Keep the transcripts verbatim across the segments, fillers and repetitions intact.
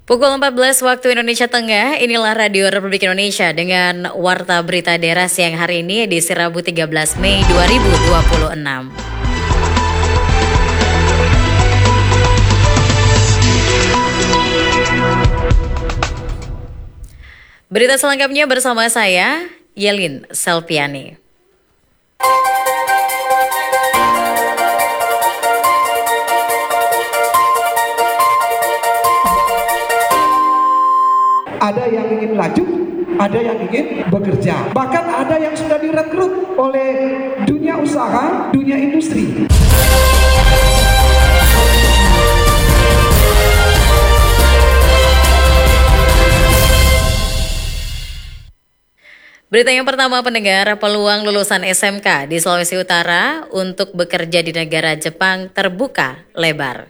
Pukul empat belas waktu Indonesia Tengah, inilah Radio Republik Indonesia dengan Warta Berita Daerah siang hari ini edisi Rabu tiga belas Mei dua ribu dua puluh enam. Berita selengkapnya bersama saya, Yelin Selpiani. Ada yang ingin laju, ada yang ingin bekerja. Bahkan ada yang sudah direkrut oleh dunia usaha, dunia industri. Berita yang pertama, pendengar, peluang lulusan S M K di Sulawesi Utara untuk bekerja di negara Jepang terbuka lebar.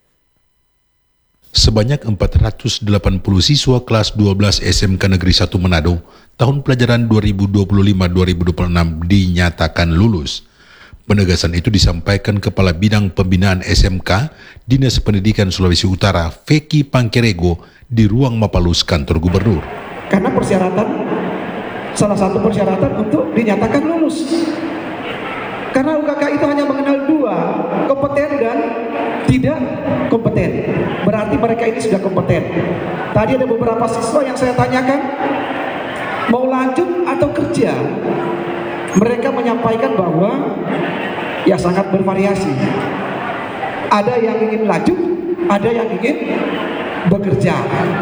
Sebanyak empat ratus delapan puluh siswa kelas dua belas S M K Negeri satu Manado tahun pelajaran dua ribu dua puluh lima dua ribu dua puluh enam dinyatakan lulus. Penegasan itu disampaikan Kepala Bidang Pembinaan S M K Dinas Pendidikan Sulawesi Utara, Feki Pangkerego, di ruang Mapalus kantor gubernur. Karena persyaratan, salah satu persyaratan untuk dinyatakan lulus. Karena U K K itu hanya mengenal dua, kompeten dan tidak kompeten. Berarti mereka ini sudah kompeten. Tadi ada beberapa siswa yang saya tanyakan, mau lanjut atau kerja? Mereka menyampaikan bahwa ya sangat bervariasi. Ada yang ingin lanjut, ada yang ingin bekerja.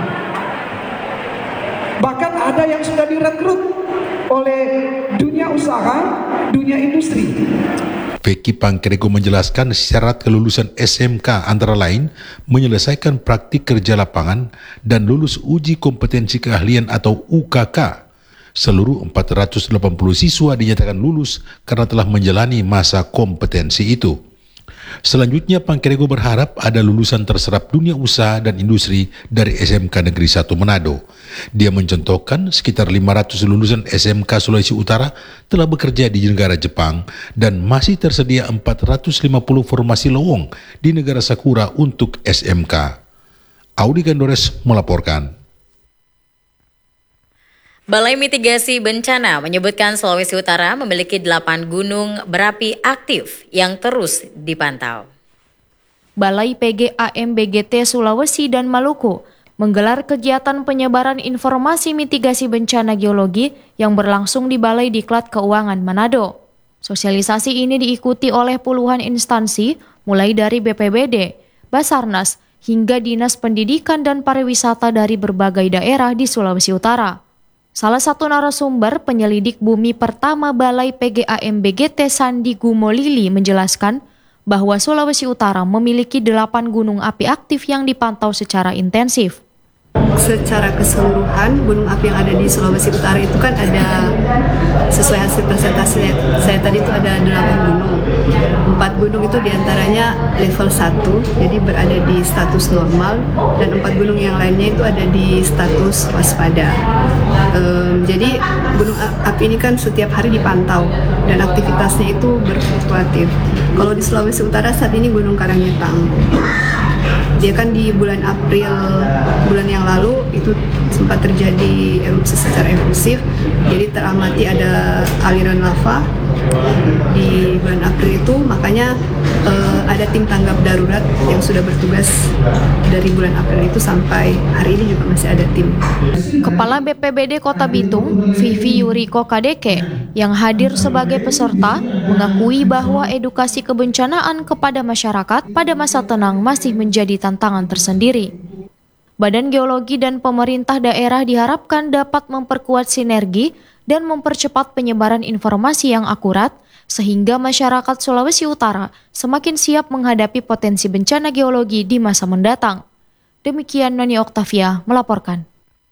Bahkan ada yang sudah direkrut oleh dunia usaha, dunia industri. Feki Pangkerego menjelaskan syarat kelulusan S M K antara lain menyelesaikan praktik kerja lapangan dan lulus uji kompetensi keahlian atau U K K. Seluruh empat ratus delapan puluh siswa dinyatakan lulus karena telah menjalani masa kompetensi itu. Selanjutnya, Pangkerego berharap ada lulusan terserap dunia usaha dan industri dari S M K Negeri satu Manado. Dia mencontohkan sekitar lima ratus lulusan S M K Sulawesi Utara telah bekerja di negara Jepang dan masih tersedia empat ratus lima puluh formasi lowong di negara Sakura untuk S M K. Audi Gandores melaporkan. Balai Mitigasi Bencana menyebutkan Sulawesi Utara memiliki delapan gunung berapi aktif yang terus dipantau. Balai P G A M B G T Sulawesi dan Maluku menggelar kegiatan penyebaran informasi mitigasi bencana geologi yang berlangsung di Balai Diklat Keuangan Manado. Sosialisasi ini diikuti oleh puluhan instansi, mulai dari B P B D, Basarnas, hingga Dinas Pendidikan dan Pariwisata dari berbagai daerah di Sulawesi Utara. Salah satu narasumber, penyelidik bumi pertama Balai P G A M B G T Sandi Gumolili menjelaskan bahwa Sulawesi Utara memiliki delapan gunung api aktif yang dipantau secara intensif. Secara keseluruhan, gunung api yang ada di Sulawesi Utara itu kan ada, sesuai hasil presentasi saya tadi itu ada delapan gunung. Empat gunung itu diantaranya level satu, jadi berada di status normal, dan empat gunung yang lainnya itu ada di status waspada. Um, jadi gunung api ini kan setiap hari dipantau dan aktivitasnya itu berfluktuatif. Kalau di Sulawesi Utara saat ini Gunung Karangetang, dia kan di bulan April bulan yang lalu itu sempat terjadi erupsi secara efusif, jadi teramati ada aliran lava di bulan April itu, makanya eh, ada tim tanggap darurat yang sudah bertugas dari bulan April itu sampai hari ini juga masih ada tim. Kepala B P B D Kota Bitung, Vivi Yuriko Kadeke, yang hadir sebagai peserta, mengakui bahwa edukasi kebencanaan kepada masyarakat pada masa tenang masih menjadi tantangan tersendiri. Badan Geologi dan pemerintah daerah diharapkan dapat memperkuat sinergi dan mempercepat penyebaran informasi yang akurat, sehingga masyarakat Sulawesi Utara semakin siap menghadapi potensi bencana geologi di masa mendatang. Demikian Noni Oktavia melaporkan.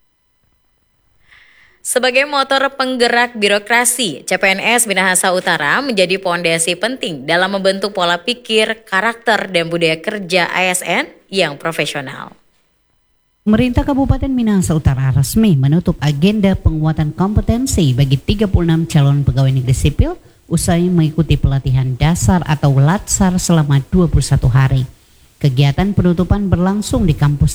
Sebagai motor penggerak birokrasi, C P N S Minahasa Utara menjadi pondasi penting dalam membentuk pola pikir, karakter, dan budaya kerja A S N yang profesional. Pemerintah Kabupaten Minahasa Utara resmi menutup agenda penguatan kompetensi bagi tiga puluh enam calon pegawai negeri sipil usai mengikuti pelatihan dasar atau Latsar selama dua puluh satu hari. Kegiatan penutupan berlangsung di kampus